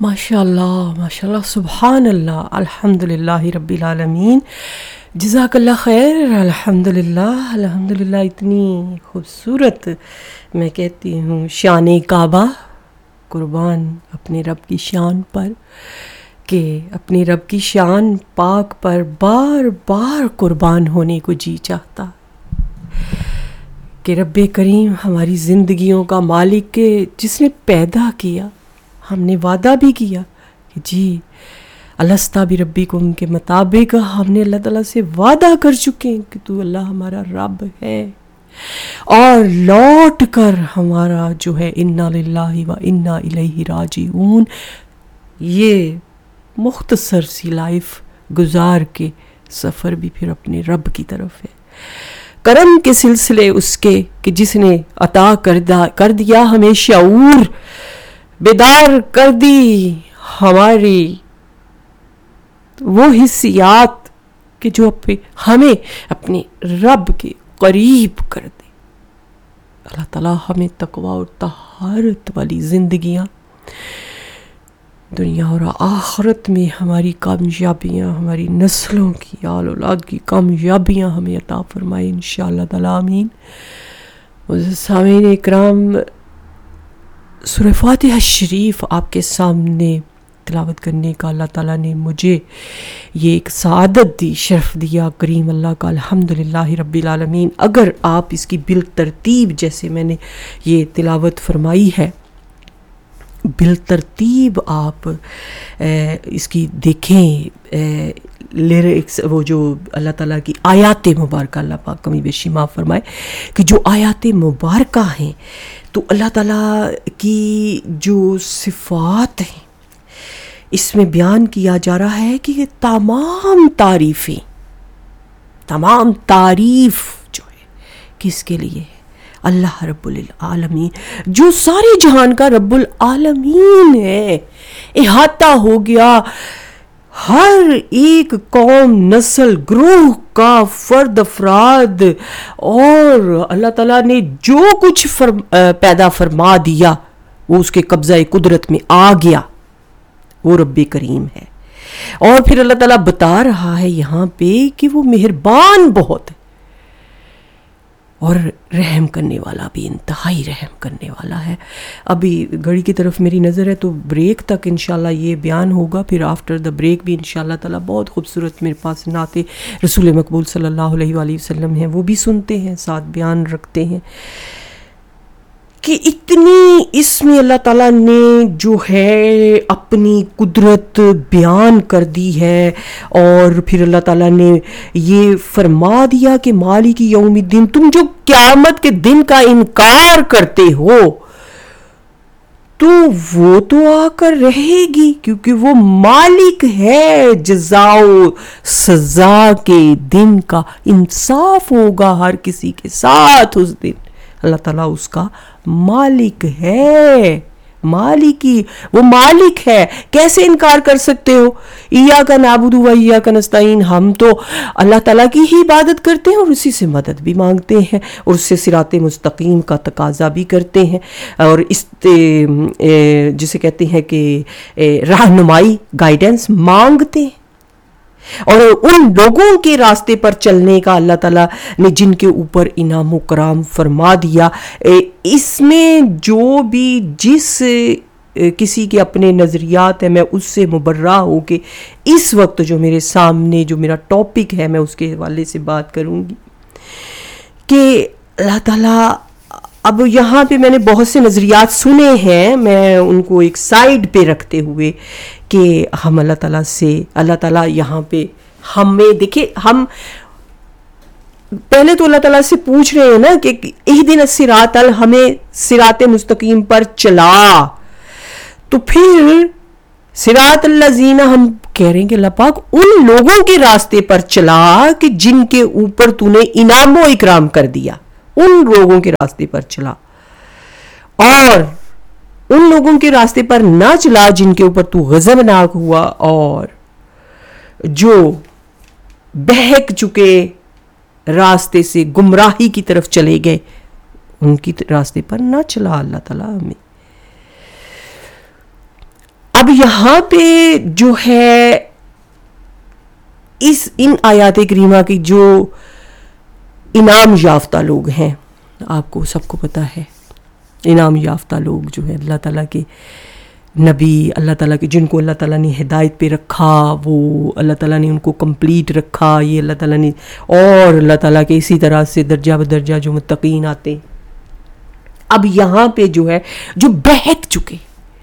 ماشاءاللہ سبحان اللہ، الحمدللہ رب العالمین، جزاک اللہ خیر۔ الحمدللہ اتنی خوبصورت، میں کہتی ہوں، شان کعبہ، قربان اپنے رب کی شان پر، کہ اپنے رب کی شان پاک پر بار بار قربان ہونے کو جی چاہتا، کہ رب کریم ہماری زندگیوں کا مالک، کے جس نے پیدا کیا، ہم نے وعدہ بھی کیا کہ جی الستا بربکم کے مطابق ہم نے اللہ تعالیٰ سے وعدہ کر چکے ہیں کہ تو اللہ ہمارا رب ہے، اور لوٹ کر ہمارا جو ہے انا للہ و انا الیہ راجعون، یہ مختصر سی لائف گزار کے سفر بھی پھر اپنے رب کی طرف ہے۔ کرم کے سلسلے اس کے کہ جس نے عطا کر دیا ہمیں شعور، بیدار کر دی ہماری وہ حسیات کہ جو ہمیں اپنے رب کے قریب کر دے۔ اللہ تعالیٰ ہمیں تقوی اور طہارت والی زندگیاں دنیا اور آخرت میں، ہماری کامیابیاں، ہماری نسلوں کی، آل اولاد کی کامیابیاں ہمیں عطا فرمائے انشاءاللہ تعالیٰ، آمین۔ سامعین اکرام، سورہ فاتحہ شریف آپ کے سامنے تلاوت کرنے کا اللہ تعالیٰ نے مجھے یہ ایک سعادت دی، شرف دیا، کریم اللہ کا الحمدللہ رب العالمین۔ اگر آپ اس کی بالترتیب، جیسے میں نے یہ تلاوت فرمائی ہے، بالترتیب آپ اس کی دیکھیں، لیرکس، وہ جو اللہ تعالیٰ کی آیات مبارکہ، اللہ پاک کمی بیشی معاف فرمائے، کہ جو آیات مبارکہ ہیں تو اللہ تعالیٰ کی جو صفات ہیں اس میں بیان کیا جا رہا ہے کہ یہ تمام تعریفیں، تمام تعریف جو ہے کس کے لیے ہے؟ اللہ رب العالمین، جو سارے جہان کا رب العالمین ہے۔ احاطہ ہو گیا ہر ایک قوم، نسل، گروہ کا فرد، افراد، اور اللہ تعالیٰ نے جو کچھ پیدا فرما دیا وہ اس کے قبضہ قدرت میں آ گیا، وہ رب کریم ہے۔ اور پھر اللہ تعالیٰ بتا رہا ہے یہاں پہ کہ وہ مہربان بہت ہے، اور رحم کرنے والا بھی، انتہائی رحم کرنے والا ہے۔ ابھی گھڑی کی طرف میری نظر ہے تو بریک تک انشاءاللہ یہ بیان ہوگا، پھر آفٹر دا بریک بھی انشاءاللہ تعالیٰ بہت خوبصورت میرے پاس نعت رسول مقبول صلی اللہ علیہ وآلہ وسلم ہیں، وہ بھی سنتے ہیں، ساتھ بیان رکھتے ہیں، کہ اتنی اس میں اللہ تعالیٰ نے جو ہے اپنی قدرت بیان کر دی ہے، اور پھر اللہ تعالیٰ نے یہ فرما دیا کہ مالک یوم الدین، تم جو قیامت کے دن کا انکار کرتے ہو تو وہ تو آ کر رہے گی، کیونکہ وہ مالک ہے جزا و سزا کے دن کا، انصاف ہوگا ہر کسی کے ساتھ اس دن۔ اللہ تعالیٰ اس کا مالک ہے، مالکی، وہ مالک ہے، کیسے انکار کر سکتے ہو؟ ایاک نعبد و ایاک نستعین، ہم تو اللہ تعالیٰ کی ہی عبادت کرتے ہیں اور اسی سے مدد بھی مانگتے ہیں، اور اس سے صراط مستقیم کا تقاضا بھی کرتے ہیں، اور اس جسے کہتے ہیں کہ رہنمائی، گائیڈنس مانگتے ہیں، اور ان لوگوں کے راستے پر چلنے کا اللہ تعالیٰ نے جن کے اوپر انعام و کرام فرما دیا۔ اس میں جو بھی جس کسی کے اپنے نظریات ہیں، میں اس سے مبرہ ہو کے اس وقت جو میرے سامنے جو میرا ٹاپک ہے میں اس کے حوالے سے بات کروں گی، کہ اللہ تعالیٰ، اب یہاں پہ میں نے بہت سے نظریات سنے ہیں، میں ان کو ایک سائیڈ پہ رکھتے ہوئے کہ ہم اللہ تعالیٰ سے، اللہ تعالیٰ یہاں پہ ہمیں دیکھیں، ہم پہلے تو اللہ تعالیٰ سے پوچھ رہے ہیں نا کہ اہدنا الصراط، ہمیں صراط مستقیم پر چلا، تو پھر صراط الذین، ہم کہہ رہے ہیں کہ اللہ پاک ان لوگوں کے راستے پر چلا کہ جن کے اوپر تو نے انعام و اکرام کر دیا، ان لوگوں کے راستے پر چلا، اور ان لوگوں کے راستے پر نہ چلا جن کے اوپر تو غضبناک ہوا، اور جو بہک چکے راستے سے گمراہی کی طرف چلے گئے، ان کی راستے پر نہ چلا اللہ تعالیٰ ہمیں۔ اب یہاں پہ جو ہے ان آیات کریمہ کی جو انعام یافتہ لوگ ہیں، آپ کو سب کو پتہ ہے، انعام یافتہ لوگ جو ہیں اللہ تعالیٰ کے نبی، اللہ تعالیٰ کے جن کو اللہ تعالیٰ نے ہدایت پہ رکھا، وہ اللہ تعالیٰ نے ان کو کمپلیٹ رکھا، یہ اللہ تعالیٰ نے، اور اللہ تعالیٰ کے اسی طرح سے درجہ بدرجہ جو متقین آتے ہیں. اب یہاں پہ جو ہے جو بہک چکے،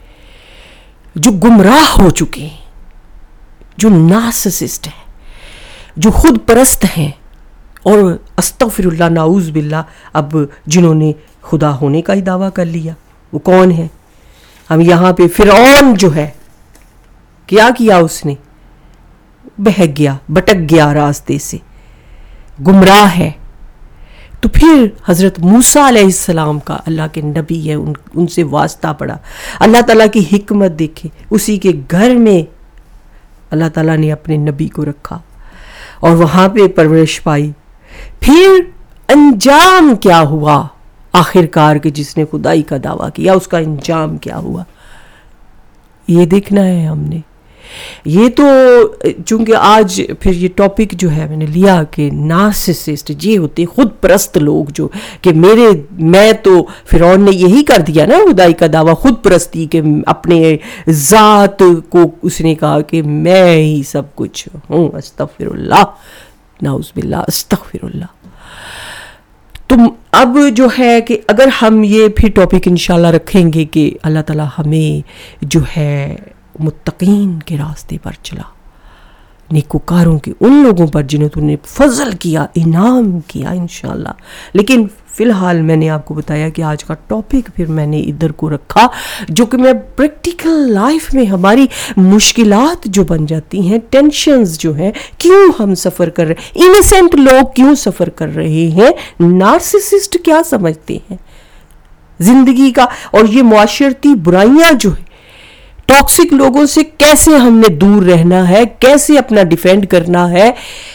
جو گمراہ ہو چکے، جو نارسسسٹ ہیں، جو خود پرست ہیں، اور استغفر اللہ نعوذ باللہ اب جنہوں نے خدا ہونے کا ہی دعویٰ کر لیا، وہ کون ہے؟ ہم یہاں پہ فرعون جو ہے، کیا کیا اس نے؟ بہک گیا، بٹک گیا راستے سے، گمراہ ہے. تو پھر حضرت موسیٰ علیہ السلام کا، اللہ کے نبی ہے، ان سے واسطہ پڑا. اللہ تعالیٰ کی حکمت دیکھے، اسی کے گھر میں اللہ تعالیٰ نے اپنے نبی کو رکھا اور وہاں پہ پرورش پائی. پھر انجام کیا ہوا آخر کار کے جس نے خدائی کا دعویٰ کیا، اس کا انجام کیا ہوا، یہ دیکھنا ہے ہم نے. یہ تو چونکہ آج پھر یہ ٹاپک جو ہے میں نے لیا کہ نارسسسٹ یہ ہوتے خود پرست لوگ، جو کہ میں تو فرعون نے یہی کر دیا نا خدائی کا دعویٰ، خود پرستی، کہ اپنے ذات کو اس نے کہا کہ میں ہی سب کچھ ہوں. استغفر اللہ نعوذ باللہ، استغفر اللہ. تو اب جو ہے کہ اگر ہم یہ پھر ٹاپک انشاءاللہ رکھیں گے کہ اللہ تعالیٰ ہمیں جو ہے متقین کے راستے پر چلا، نیکوکاروں کے، ان لوگوں پر جنہوں نے فضل کیا، انعام کیا انشاءاللہ. لیکن فی الحال میں نے آپ کو بتایا کہ آج کا ٹاپک پھر میں نے ادھر کو رکھا، جو کہ میں پریکٹیکل لائف میں ہماری مشکلات جو بن جاتی ہیں، ٹینشنز جو ہیں، کیوں ہم سفر کر رہے ہیں، انیسنٹ لوگ کیوں سفر کر رہے ہیں، نارسسسٹ کیا سمجھتے ہیں زندگی کا، اور یہ معاشرتی برائیاں جو ہیں، ٹاکسک لوگوں سے کیسے ہم نے دور رہنا ہے، کیسے اپنا ڈیفینڈ کرنا ہے،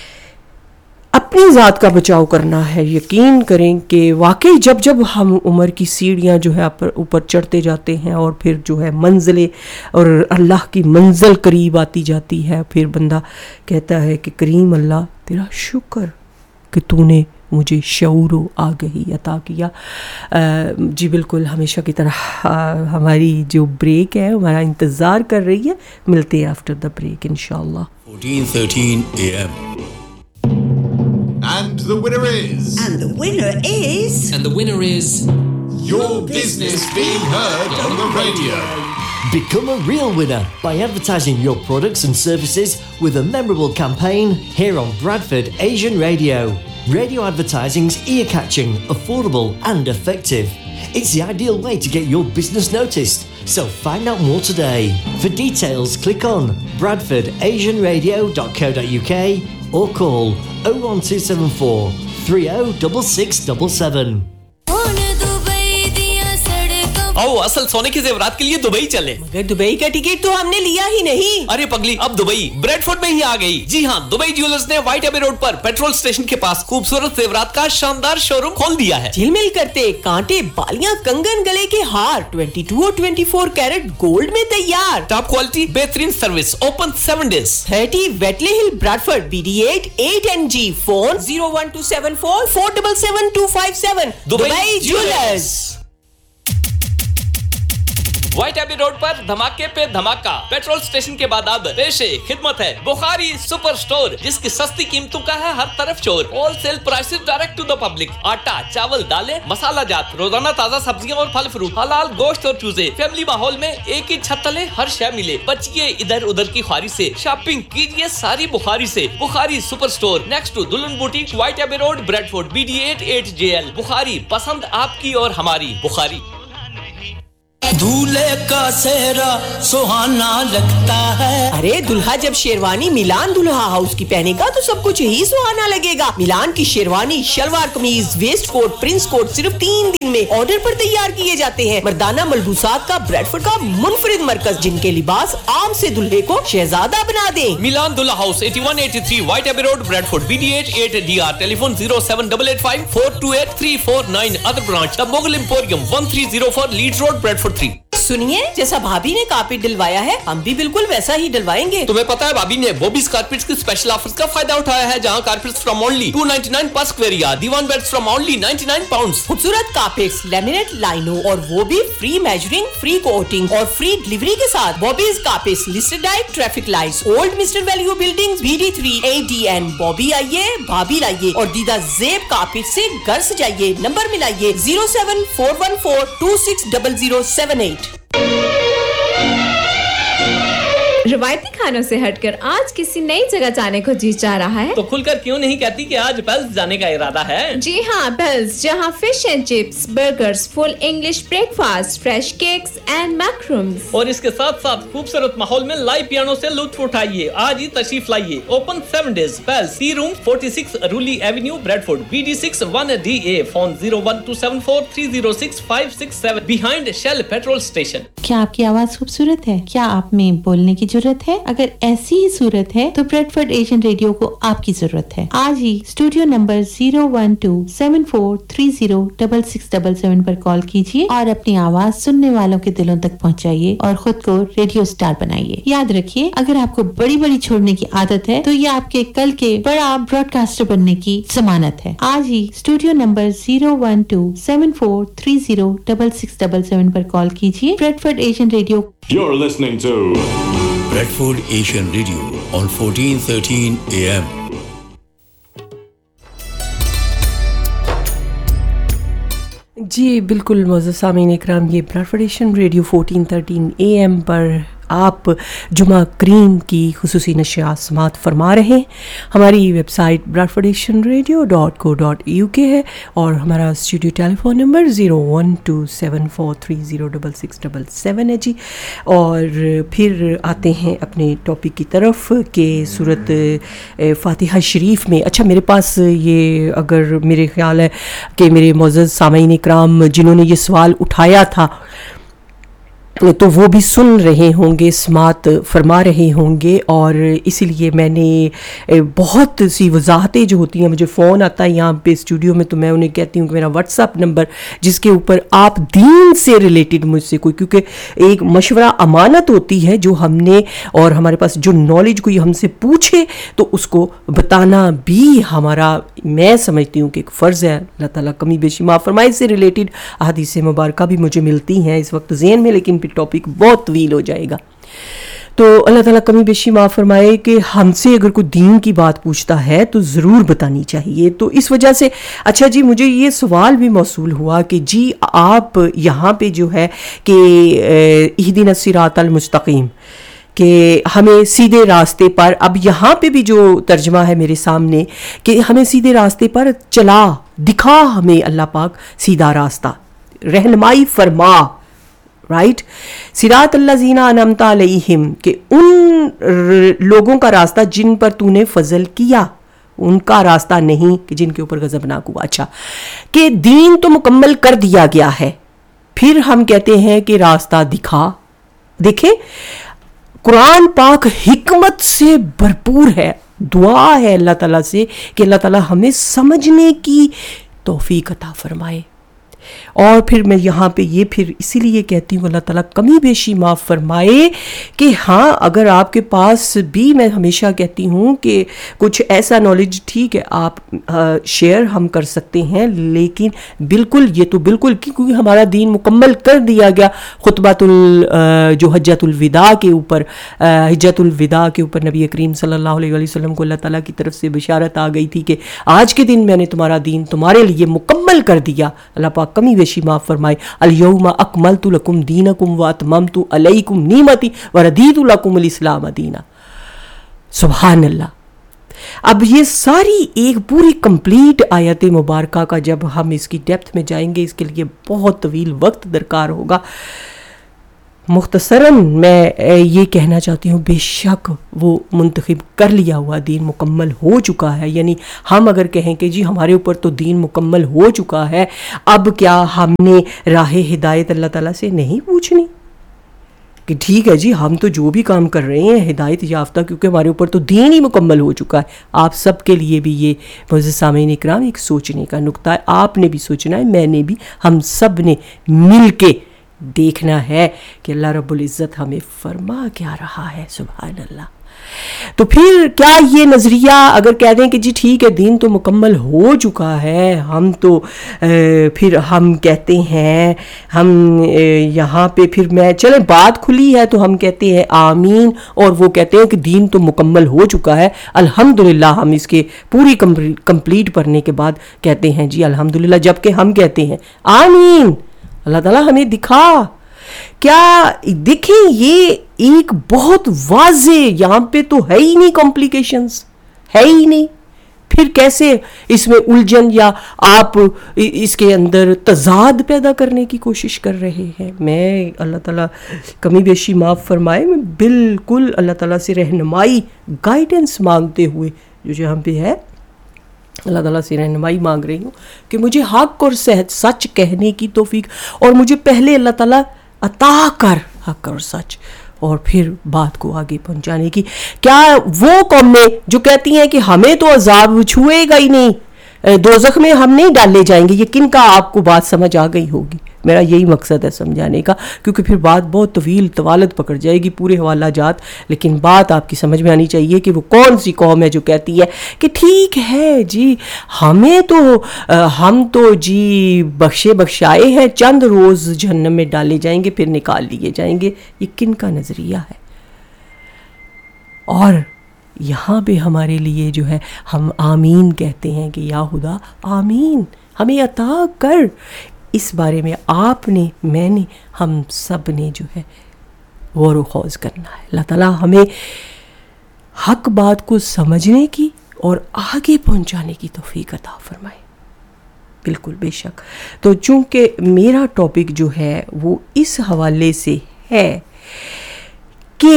اپنی ذات کا بچاؤ کرنا ہے. یقین کریں کہ واقعی جب ہم عمر کی سیڑھیاں جو ہے اوپر چڑھتے جاتے ہیں، اور پھر جو ہے منزلیں اور اللہ کی منزل قریب آتی جاتی ہے، پھر بندہ کہتا ہے کہ کریم اللہ تیرا شکر کہ تو نے مجھے شعور و آگہی عطا کیا. جی بالکل، ہمیشہ کی طرح ہماری جو بریک ہے ہمارا انتظار کر رہی ہے. ملتے ہیں آفٹر دا بریک انشاءاللہ. 14:13 AM. And the winner is... And the winner is... And the winner is... Your business being heard on the radio. Become a real winner by advertising your products and services with a memorable campaign here on Bradford Asian Radio. Radio advertising's ear-catching, affordable and effective. It's the ideal way to get your business noticed. So find out more today. For details, click on bradfordasianradio.co.uk or call 01274 306677. आओ असल सोने के जेवरात के लिए Dubai चले. मगर Dubai का टिकट तो हमने लिया ही नहीं. अरे पगली, अब दुबई ब्रेडफोर्ड में ही आ गई. जी हाँ, दुबई ज्वेलर्स ने व्हाइट एबे रोड पर पेट्रोल स्टेशन के पास खूबसूरत जेवरात का शानदार शोरूम खोल दिया है. झिलमिल करते कांटे, बालियां, कंगन, गले के हार 22 और 24 कैरेट गोल्ड में तैयार. टॉप क्वालिटी, बेहतरीन सर्विस, ओपन 7 days. 30 वेटले हिल Bradford BD8 8NG. Phone 01274 477 257. Dubai jewellers. White AB road पर धमाके पे धमाका. पेट्रोल स्टेशन के बाद अब पेशे खिदमत है बुखारी सुपर स्टोर, जिसकी सस्ती कीमतों का है हर तरफ शोर. Wholesale prices direct to the public. आटा, चावल, दालें, मसाला जात, रोजाना ताजा सब्जियां और फल फ्रूट, हलाल गोश्त और चूजे. फैमिली माहौल में एक ही छत तले हर शय मिले. बचिए इधर उधर की ख्वारी से, शॉपिंग कीजिए सारी बुखारी से. Bukhari super store next to दुल्हन boutique, white AB road, Bradford BD8 8JL. Bukhari, पसंद आपकी और हमारी. बुखारी. दूल्हे का सेहरा सुहाना लगता है. अरे दुल्हा जब शेरवानी मिलान दुल्हा हाउस की पहनेगा तो सब कुछ ही सुहाना लगेगा. मिलान की शेरवानी, शलवार कमीज, वेस्ट कोट, प्रिंस कोट सिर्फ 3 दिन में ऑर्डर पर तैयार किए जाते हैं. मर्दाना मलबूसात का ब्रेडफोर्ड का मुनफरिद मरकज, जिनके लिबास आम से दुल्हे को शहजादा बना दें. मिलान दुल्हा house 8183 white AB road, Bradford BD8 8DR. Telephone 07885 428 349. Other branch the Mughal emporium 1304 Leeds road, Bradford 3. सुनिए, जैसा भाभी ने कारपेट डलवाया है हम भी बिल्कुल वैसा ही डलवाएंगे। तुम्हें पता है भाभी ने बॉबीज कारपेट्स की स्पेशल ऑफर्स का फायदा उठाया है, जहां कारपेट्स फ्रॉम ओनली 299 पर square yard, Diwan beds from only 99 pounds. खूबसूरत कारपेट्स, लैमिनेट लाइनों और वो भी फ्री मेजरिंग, फ्री कोटिंग और फ्री डिलीवरी के साथ। Bobby's carpets listed at traffic lights, old mister value building, BD3 ADN। Bobby आइए, भाभी लाइए और दीदा जेब कारपेट से घर सजाइए। नंबर मिलाइए 07414260078। रवायती खानों से हटकर आज किसी नई जगह जाने को जी चाह रहा है तो खुलकर क्यों नहीं कहती कि आज पेल्स जाने का इरादा है? जी हाँ, पेल्स, जहाँ fish and chips, burgers, full English breakfast, fresh cakes and मैक्रोम्स और इसके साथ साथ खूबसूरत माहौल में लाइव पियानो से लुत्फ उठाइए। आज ही तशरीफ लाइए। Open 7 days। Pails, T room 46 रूली Avenue, Bradford, BD6 1DA। Phone 01274306567 behind shell petrol station. क्या आपकी आवाज खूबसूरत है? क्या आप में बोलने की जरूरत है? अगर ऐसी ही सूरत है तो ब्रेडफोर्ड एशियन रेडियो को आपकी जरूरत है। आज ही स्टूडियो नंबर 01274306677 पर कॉल कीजिए और अपनी आवाज सुनने वालों के दिलों तक पहुंचाइए और खुद को रेडियो स्टार बनाइए। याद रखिए, अगर आपको बड़ी बड़ी छोड़ने की आदत है तो ये आपके कल के बड़ा ब्रॉडकास्टर बनने की जमानत है। आज ही स्टूडियो नंबर 01274306677 पर कॉल कीजिए। Bradford Asian radio. You're listening to Bradford Asian Radio on 1413 AM. जी बिल्कुल मोअज़्ज़ज़ सामीन इकराम, ये ब्रैडफोर्ड एशियन रेडियो 1413 AM पर आप जुमा करीम की खुसूसी नशियात समात फरमा रहे हैं। हमारी वेबसाइट bradfordationradio.co.uk है और हमारा स्टूडियो टेलीफोन नंबर 01274306677 है जी। और फिर आते हैं अपने टॉपिक की तरफ कि सूरत फातिहा शरीफ में, अच्छा मेरे पास ये, अगर मेरे ख्याल है कि मेरे मोअज़्ज़ज़ सामीन इकराम जिन्होंने ये सवाल उठाया था तो वो भी सुन रहे होंगे, समात फरमा रहे होंगे, और इसीलिए मैंने बहुत सी वजाहतें जो होती हैं, मुझे फ़ोन आता है यहाँ पे स्टूडियो में तो मैं उन्हें कहती हूँ कि मेरा व्हाट्सअप नंबर जिसके ऊपर आप दीन से रिलेटेड मुझसे कोई, क्योंकि एक मशवरा अमानत होती है जो हमने, और हमारे पास जो नॉलेज कोई हमसे पूछे तो उसको बताना भी हमारा, मैं समझती हूँ कि एक फ़र्ज़ है। अल्लाह ताला कमी बेशी माफ़ फरमाए। से रिलेटेड अहादीस मुबारका भी मुझे मिलती हैं इस वक्त ज़हन में, लेकिन टॉपिक बहुत तवील हो जाएगा। तो अल्लाह ताला कमी बेशी माफ़ फरमाए कि हमसे अगर कोई दीन की बात पूछता है तो ज़रूर बतानी चाहिए। तो इस वजह से अच्छा जी, मुझे ये सवाल भी मौसूल हुआ कि जी आप यहाँ पे जो है कि इहदिना सिरातल मुस्तकीम, कि हमें सीधे रास्ते पर, अब यहाँ पे भी जो तर्जमा है मेरे सामने कि हमें सीधे रास्ते पर चला, दिखा हमें अल्लाह पाक सीधा रास्ता, रहनुमाई फरमा, राइट। सिरात अल्लज़ीना अनअमता अलैहिम, कि उन लोगों का रास्ता जिन पर तूने फजल किया, उनका रास्ता नहीं कि जिनके ऊपर गज़बनाक हुआ। अच्छा, कि दीन तो मुकम्मल कर दिया गया है, फिर हम कहते हैं कि रास्ता दिखा। देखें, कुरान पाक हिकमत से भरपूर है। दुआ है अल्लाह ताला से कि अल्लाह ताला हमें समझने की तौफीक अता फरमाए। और फिर मैं यहाँ पे ये फिर इसीलिए कहती हूँ अल्लाह ताला कमी बेशी माफ़ फरमाए कि हाँ, अगर आपके पास भी, मैं हमेशा कहती हूँ कि कुछ ऐसा नॉलेज, ठीक है आप शेयर हम कर सकते हैं, लेकिन बिल्कुल ये तो बिल्कुल, क्योंकि हमारा दीन मुकम्मल कर दिया गया। खुतबातुल जो हज्जतुल विदा के ऊपर, हज्जतुल विदा के ऊपर नबी करीम सल्लल्लाहु अलैहि वसल्लम को अल्लाह ताला की तरफ से बशारत आ गई थी कि आज के दिन मैंने तुम्हारा दीन तुम्हारे लिए मुकम्मल कर दिया। अल्लाह पाक कमी बेशी माफ़ फरमाए। अल-यौमा अकमलतु लकुम दीनकुम व अतममतु अलैकुम निमती व रदीतु लकुमुल इस्लाम दीना। सुभान अल्लाह। अब ये सारी एक पूरी कंप्लीट आयत मुबारका का जब हम इसकी डेप्थ में जाएंगे, इसके लिए बहुत तवील वक्त दरकार होगा। मुख्तसरन मैं ये कहना चाहती हूँ, बेशक वो मुंतखब कर लिया हुआ दीन मुकम्मल हो चुका है। यानी हम अगर कहें कि जी हमारे ऊपर तो दीन मुकम्मल हो चुका है, अब क्या हमने राह हिदायत अल्लाह ताला से नहीं पूछनी कि ठीक है जी हम तो जो भी काम कर रहे हैं हिदायत याफ्ता, क्योंकि हमारे ऊपर तो दीन ही मुकम्मल हो चुका है। आप सब के लिए भी ये मुअज़्ज़ज़ सामीन इकराम एक सोचने का नुक्ता है। आपने भी सोचना है, मैंने भी, हम सब ने मिल के دیکھنا ہے کہ اللہ رب العزت ہمیں فرما کیا رہا ہے. سبحان اللہ. تو پھر کیا یہ نظریہ اگر کہہ دیں کہ جی ٹھیک ہے دین تو مکمل ہو چکا ہے, ہم تو پھر ہم کہتے ہیں ہم یہاں پہ پھر میں چلیں بات کھلی ہے تو ہم کہتے ہیں آمین, اور وہ کہتے ہیں کہ دین تو مکمل ہو چکا ہے الحمدللہ, ہم اس کے پوری کمپلیٹ پڑھنے کے بعد کہتے ہیں جی الحمدللہ, جبکہ ہم کہتے ہیں آمین اللہ تعالیٰ ہمیں دکھا. کیا دیکھیں یہ ایک بہت واضح یہاں پہ تو ہے ہی نہیں, کمپلیکیشنز ہے ہی نہیں, پھر کیسے اس میں الجھن یا آپ اس کے اندر تضاد پیدا کرنے کی کوشش کر رہے ہیں. میں اللہ تعالیٰ کمی بیشی معاف فرمائے, میں بالکل اللہ تعالیٰ سے رہنمائی گائیڈنس مانگتے ہوئے جو یہاں پہ ہے اللہ تعالیٰ سے رہنمائی مانگ رہی ہوں کہ مجھے حق اور سچ کہنے کی توفیق, اور مجھے پہلے اللہ تعالیٰ عطا کر حق اور سچ, اور پھر بات کو آگے پہنچانے کی. کیا وہ قومیں جو کہتی ہیں کہ ہمیں تو عذاب چھوئے گا ہی نہیں, دوزخ میں ہم نہیں ڈالے جائیں گے, یہ کن کا آپ کو بات سمجھ آ گئی ہوگی؟ میرا یہی مقصد ہے سمجھانے کا, کیونکہ پھر بات بہت طوالت پکڑ جائے گی, پورے حوالہ جات, لیکن بات آپ کی سمجھ میں آنی چاہیے کہ وہ کون سی قوم ہے جو کہتی ہے کہ ٹھیک ہے جی ہم تو جی بخشائے ہیں, چند روز جہنم میں ڈالے جائیں گے پھر نکال لیے جائیں گے. یہ کن کا نظریہ ہے؟ اور یہاں پہ ہمارے لیے جو ہے ہم آمین کہتے ہیں کہ یا خدا آمین ہمیں عطا کر. اس بارے میں آپ نے, میں نے, ہم سب نے جو ہے غور و خوض کرنا ہے. اللہ تعالیٰ ہمیں حق بات کو سمجھنے کی اور آگے پہنچانے کی توفیق عطا فرمائے. بالکل بے شک. تو چونکہ میرا ٹاپک جو ہے وہ اس حوالے سے ہے کہ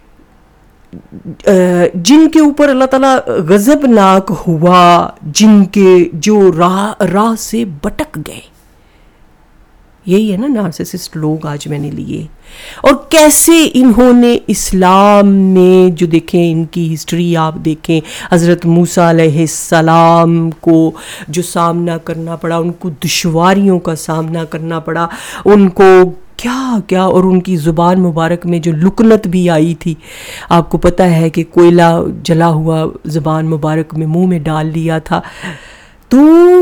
جن کے اوپر اللہ تعالیٰ غضبناک ہوا, جن کے جو راہ سے بٹک گئے, یہی ہے نا نارسسسٹ لوگ آج میں نے لیے, اور کیسے انہوں نے اسلام میں جو دیکھیں ان کی ہسٹری آپ دیکھیں, حضرت موسیٰ علیہ السلام کو جو سامنا کرنا پڑا, ان کو دشواریوں کا سامنا کرنا پڑا, ان کو کیا اور ان کی زبان مبارک میں جو لکنت بھی آئی تھی. آپ کو پتہ ہے کہ کوئلہ جلا ہوا زبان مبارک میں منہ میں ڈال لیا تھا. تو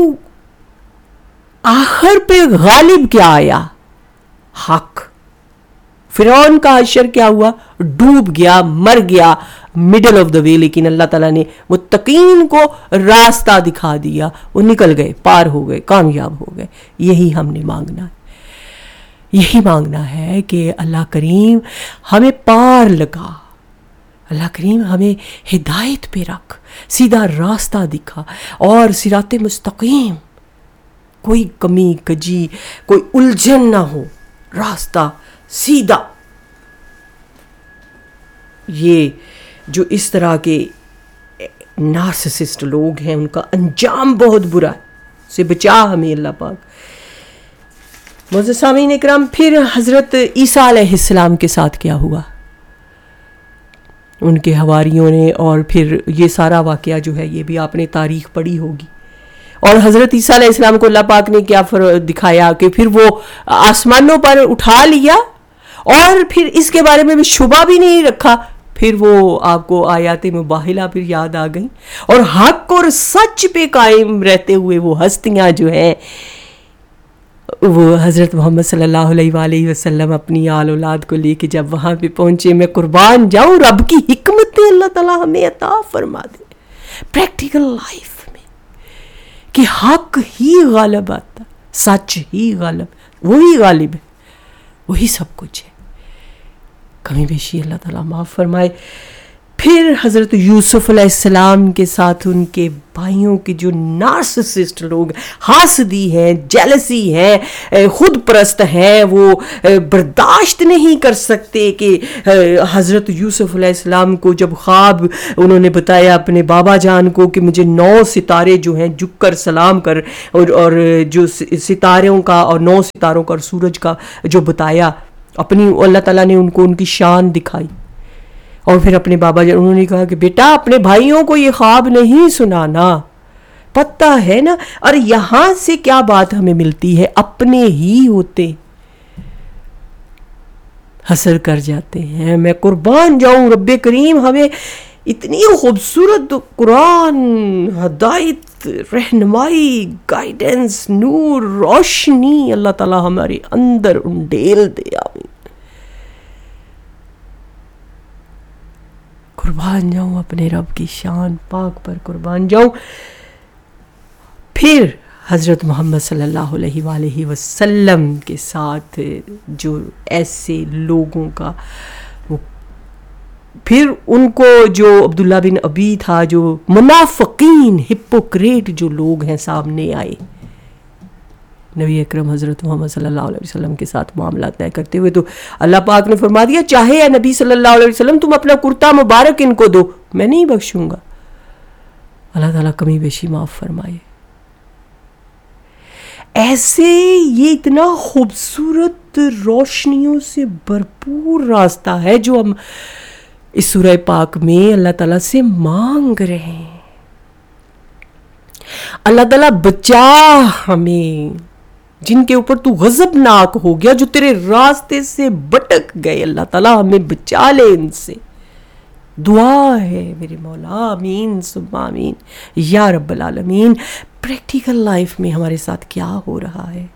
آخر پہ غالب کیا آیا؟ حق. فرعون کا حشر کیا ہوا؟ ڈوب گیا, مر گیا مڈل آف دا وے, لیکن اللہ تعالیٰ نے متقین کو راستہ دکھا دیا, وہ نکل گئے, پار ہو گئے, کامیاب ہو گئے. یہی ہم نے مانگنا ہے, یہی مانگنا ہے کہ اللہ کریم ہمیں پار لگا, اللہ کریم ہمیں ہدایت پہ رکھ, سیدھا راستہ دکھا, اور صراط مستقیم, کوئی کمی کجی, کوئی الجھن نہ ہو, راستہ سیدھا. یہ جو اس طرح کے نارسسسٹ لوگ ہیں ان کا انجام بہت برا ہے, سے بچا ہمیں اللہ پاک. معزز سامعین اکرام, پھر حضرت عیسیٰ علیہ السلام کے ساتھ کیا ہوا؟ ان کے حواریوں نے, اور پھر یہ سارا واقعہ جو ہے یہ بھی آپ نے تاریخ پڑھی ہوگی. اور حضرت عیسیٰ علیہ السلام کو اللہ پاک نے کیا دکھایا کہ پھر وہ آسمانوں پر اٹھا لیا, اور پھر اس کے بارے میں بھی شبہ بھی نہیں رکھا. پھر وہ آپ کو آیات مباہلہ پھر یاد آ گئیں, اور حق اور سچ پہ قائم رہتے ہوئے وہ ہستیاں جو ہیں, وہ حضرت محمد صلی اللہ علیہ وآلہ وسلم اپنی آل اولاد کو لے کے جب وہاں پہ پہنچے, میں قربان جاؤں رب کی حکمتیں اللہ تعالیٰ ہمیں عطا فرما دے پریکٹیکل لائف میں, کہ حق ہی غالب آتا, سچ ہی غالب, وہی غالب ہے, وہی سب کچھ ہے. کمی بیشی اللہ تعالیٰ معاف فرمائے. پھر حضرت یوسف علیہ السلام کے ساتھ ان کے بھائیوں کے جو نارسسسٹ لوگ, حاسدی ہیں, جیلسی ہیں, خود پرست ہیں, وہ برداشت نہیں کر سکتے کہ حضرت یوسف علیہ السلام کو جب خواب انہوں نے بتایا اپنے بابا جان کو کہ مجھے 9 ستارے جو ہیں جھک کر سلام کر, اور جو ستاروں کا اور 9 ستاروں کا اور سورج کا جو بتایا, اپنی اللہ تعالیٰ نے ان کو ان کی شان دکھائی. اور پھر اپنے بابا جان انہوں نے کہا کہ بیٹا اپنے بھائیوں کو یہ خواب نہیں سنانا, پتہ ہے نا. اور یہاں سے کیا بات ہمیں ملتی ہے؟ اپنے ہی ہوتے حسر کر جاتے ہیں. میں قربان جاؤں رب کریم ہمیں اتنی خوبصورت قرآن، ہدایت، رہنمائی، گائیڈنس، نور، روشنی اللہ تعالیٰ ہمارے اندر انڈیل دے. آمین. قربان جاؤں اپنے رب کی شان پاک پر قربان جاؤں. پھر حضرت محمد صلی اللہ علیہ وآلہ وسلم کے ساتھ جو ایسے لوگوں کا پھر ان کو جو عبداللہ بن ابی تھا، جو منافقین ہپوکریٹ جو لوگ ہیں سامنے آئے نبی اکرم حضرت محمد صلی اللہ علیہ وسلم کے ساتھ معاملات طے کرتے ہوئے. تو اللہ پاک نے فرما دیا چاہے اے نبی صلی اللہ علیہ وسلم تم اپنا کرتا مبارک ان کو دو، میں نہیں بخشوں گا. اللہ تعالیٰ کمی بیشی معاف فرمائے. ایسے یہ اتنا خوبصورت روشنیوں سے بھرپور راستہ ہے جو ہم اس سورہ پاک میں اللہ تعالیٰ سے مانگ رہے ہیں. اللہ تعالیٰ بچا ہمیں جن کے اوپر تو غضبناک ہو گیا، جو تیرے راستے سے بھٹک گئے، اللہ تعالیٰ ہمیں بچا لے ان سے. دعا ہے میرے مولا. آمین ثم آمین یا رب العالمین. پریکٹیکل لائف میں ہمارے ساتھ کیا ہو رہا ہے؟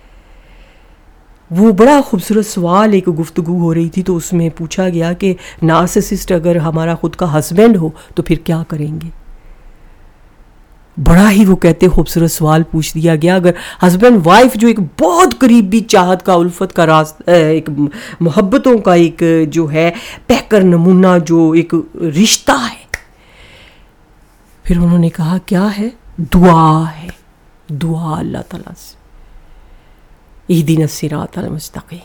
وہ بڑا خوبصورت سوال، ایک گفتگو ہو رہی تھی تو اس میں پوچھا گیا کہ نارسسسٹ اگر ہمارا خود کا ہسبینڈ ہو تو پھر کیا کریں گے؟ بڑا ہی وہ کہتے خوبصورت سوال پوچھ دیا گیا. اگر ہسبینڈ وائف جو ایک بہت قریبی چاہت کا، الفت کا راستہ، ایک محبتوں کا ایک جو ہے پیکر نمونہ جو ایک رشتہ ہے، پھر انہوں نے کہا کیا ہے؟ دعا ہے. دعا اللہ تعالیٰ سے اہدنا الصراط المستقیم.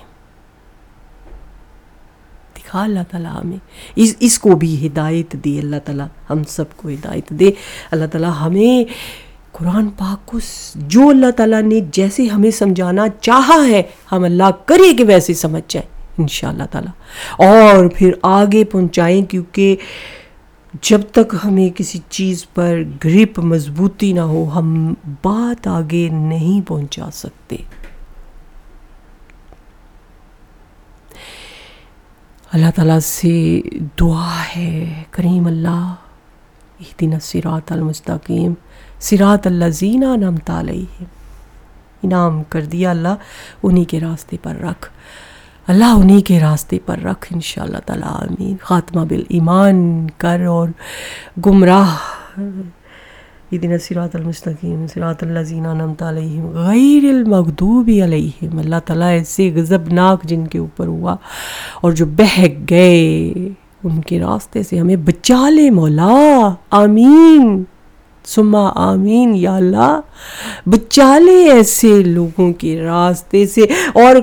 دکھا اللہ تعالیٰ ہمیں اس کو بھی ہدایت دے. اللہ تعالیٰ ہم سب کو ہدایت دے. اللہ تعالیٰ ہمیں قرآن پاک کو جو اللہ تعالیٰ نے جیسے ہمیں سمجھانا چاہا ہے ہم اللہ کرے کہ ویسے سمجھ جائیں انشاءاللہ تعالیٰ، اور پھر آگے پہنچائیں. کیونکہ جب تک ہمیں کسی چیز پر گرپ مضبوطی نہ ہو ہم بات آگے نہیں پہنچا سکتے. اللہ تعالیٰ سے دعا ہے کریم اللہ اہدنا الصراط المستقیم صراط الذین انعمت علیہم. انعام کر دیا اللہ انہی کے راستے پر رکھ، اللہ انہی کے راستے پر رکھ انشاءاللہ تعالیٰ. آمین. خاتمہ بالایمان کر اور گمراہ اہدنا الصراط المستقیم صراط الذین انعمت علیہم غیر المغضوب علیہم. اللہ تعالیٰ ایسے غضبناک جن کے اوپر ہوا اور جو بہک گئے ان کے راستے سے ہمیں بچا لے مولا. آمین ثم آمین یا اللہ. بچا لے ایسے لوگوں کے راستے سے. اور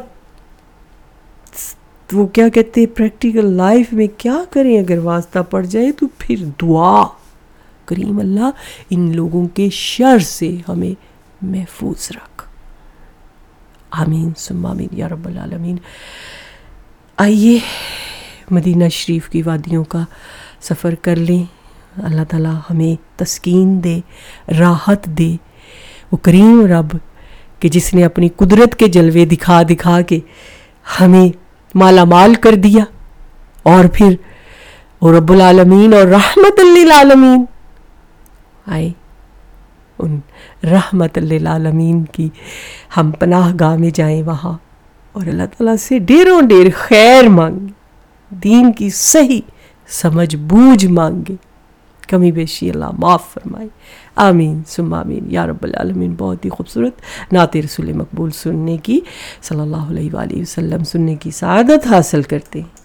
وہ کیا کہتے ہیں پریکٹیکل لائف میں کیا کریں اگر واسطہ پڑ جائے تو پھر دعا کریم اللہ ان لوگوں کے شر سے ہمیں محفوظ رکھ. آمین ثم آمین یا رب العالمین. آئیے مدینہ شریف کی وادیوں کا سفر کر لیں. اللہ تعالیٰ ہمیں تسکین دے، راحت دے. وہ کریم رب کہ جس نے اپنی قدرت کے جلوے دکھا دکھا کے ہمیں مالا مال کر دیا، اور پھر وہ رب العالمین اور رحمت للعالمین آئے. ان رحمت للعالمین کی ہم پناہ گاہ میں جائیں وہاں، اور اللہ تعالیٰ سے ڈیروں ڈیر خیر مانگیں، دین کی صحیح سمجھ بوجھ مانگیں. کمی بیشی اللہ معاف فرمائے. آمین ثم آمین یا رب العالمین. بہت ہی خوبصورت نعت رسول مقبول سننے کی صلی اللہ علیہ وآلہ وسلم سننے کی سعادت حاصل کرتے ہیں.